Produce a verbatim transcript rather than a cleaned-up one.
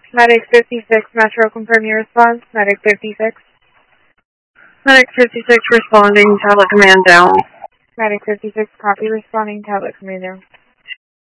Medic fifty-six, Metro, confirm your response. Medic fifty-six. Medic fifty-six responding, tablet command down. Medic fifty-six, copy, responding, tablet command down.